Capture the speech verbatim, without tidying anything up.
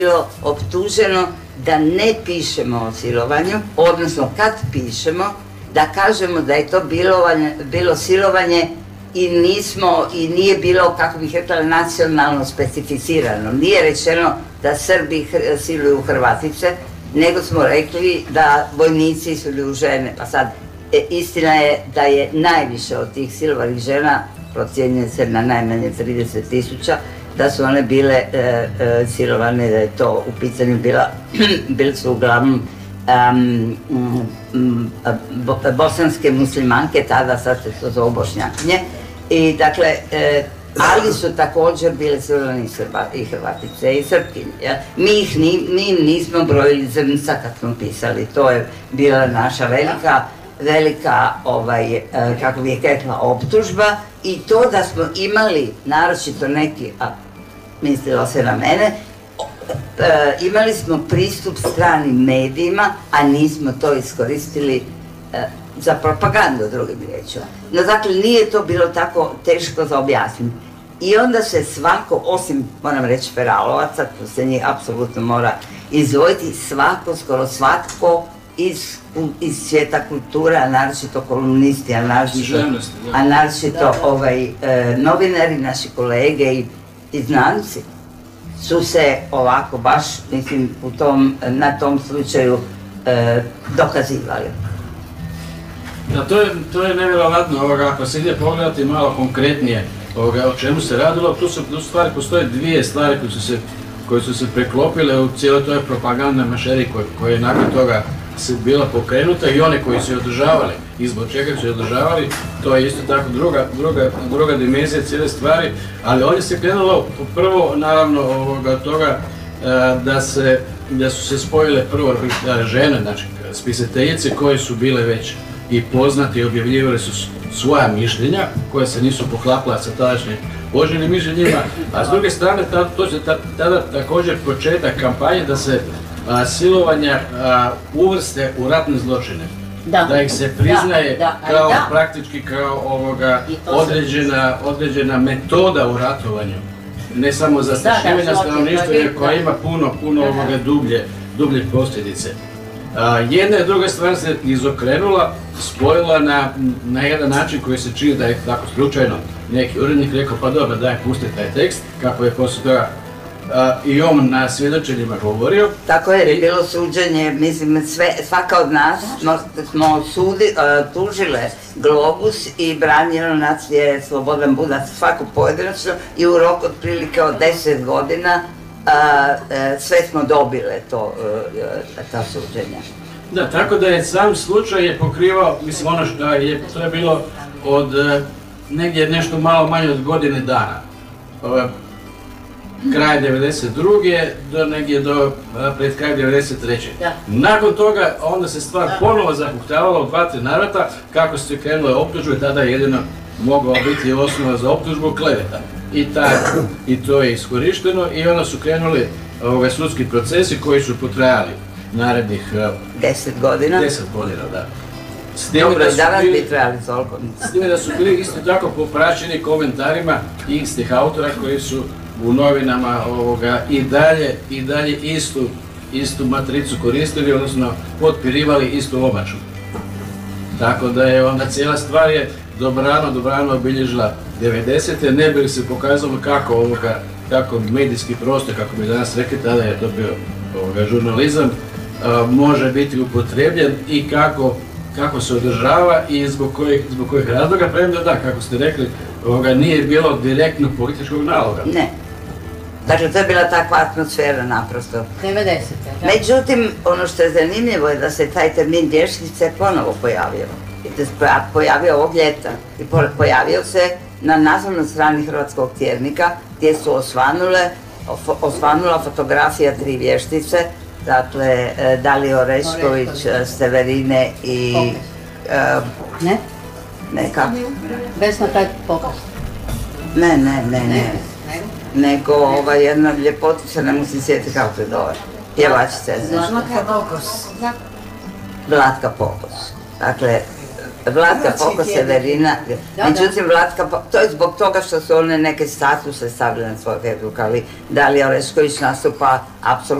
bilo optuženo da ne pišemo o silovanju, odnosno kad pišemo, da kažemo da je to bilo silovanje i nismo, i nije bilo, kako bih rekla, nacionalno specificirano. Nije rečeno da Srbi siluju Hrvatice, nego smo rekli da vojnici siluju žene. Pa sad, istina je da je najviše od tih silovanih žena, procjenjuje se na najmanje trideset tisuća, da su one bile silovane, da je to u pitanju bila, bili su uglavnom bosanske muslimanke, tada sad se to zove Bošnjakinje, i dakle, ali su također bile silovane i Hrvatice i Srpkinje. Mi ih nismo brojili zrnca kad smo pisali, to je bila naša velika, velika, kako bih rekla, optužba, i to da smo imali, naročito neki, a mislilo se na mene, imali smo pristup stranim medijima, a nismo to iskoristili za propagandu, drugim riječima. No, dakle, nije to bilo tako teško za objasniti. I onda se svako, osim, moram reći, Feralovaca, to se njih apsolutno mora izdvojiti, svako, skoro svatko iz svijeta kulture, a naročito kolumnisti, a naročito novinari, naši kolege i znanci, su se ovako baš, mislim, na tom slučaju dokazivali. Da, to je nevjerovatno, ako se ide pogledati malo konkretnije o čemu se radilo, tu su stvari, postoje dvije stvari koje su se preklopile u cijeloj toj propagandnoj mašeri koja je nakon toga bila pokrenuta, i one koji su je održavali, i zbog čega su je održavali, to je isto tako druga dimenzija cijele stvari, ali ovdje se krenulo prvo, naravno, od toga da su se spojile prvo žene, znači spisateljice koje su bile već i poznate i objavljivale su svoja mišljenja koja se nisu poklapala sa tadašnjim Božinim mišljenjima, a s druge strane to je tada također početak kampanje da se silovanja uvrste u ratne zločine, da ih se priznaje kao praktički kao određena metoda u ratovanju, ne samo zastrašivanja stanovništva, koja ima puno, puno dublje posljedice. Jedna i druga stvar se izokrenula, spojila na jedan način koji se čini da je tako slučajno neki urednik rekao, pa dobro, daj, pusti taj tekst, kako je poslije toga i on na svjedočenjima govorio. Tako je, bilo suđenje, mislim, svaka od nas smo tužile Globus i branjeno nas je Slobodan Budac, svako pojedinačno, i u roku otprilike od deset godina sve smo dobile ta suđenja. Da, tako da je sam slučaj je pokrivao, mislim, ono što je, to je bilo od negdje nešto malo manje od godine dana. Kraj devedeset druge do negdje do pred kraj devedeset treće Nakon toga onda se stvar ponovo zahuhtavala u dva, tri navrata, kako se krenule optužbe, tada je jedino mogao biti osnova za optužbu kleveta. I to je iskorišteno, i onda su krenuli sudski procesi koji su potrajali narednih deset godina. Deset godina, da. Dobro, i danas bi trajali toliko. S time da su bili isto tako popraćeni komentarima istih autora koji su u novinama i dalje istu matricu koristili, odnosno potpirivali istu omaču. Tako da je onda cijela stvar je dobrano, dobrano obilježila devedesete ne bi li se pokazalo kako medijski prostor, kako bi danas rekli, tada je to bio žurnalizam, može biti upotrebljen i kako se održava i zbog kojih razloga, premda da, kako ste rekli, nije bilo direktnog političkog naloga. Ne. Dakle, to je bila takva atmosfera naprosto. devedesete Međutim, ono što je zanimljivo je da se taj termin vještice ponovo pojavio. Pojavio ovog ljeta. I pojavio se na naslovnoj strani Hrvatskog tjednika, gdje su osvanula fotografija tri vještice, dakle, Dalije Orešković, Severine i... Ne? Ne, kako? Vesna taj pokaz. Ne, ne, ne, ne. Nego ova jedna ljepotica, ne musim sjetiti kako se zove. Pjevačica. Vlatka Pokos. Vlatka Pokos. Dakle, Vlatka Poko Severina, međutim Vlatka, to je zbog toga što su one neke statuse stavile na svoj Facebook, ali Dalija Orešković nastupa apsolutno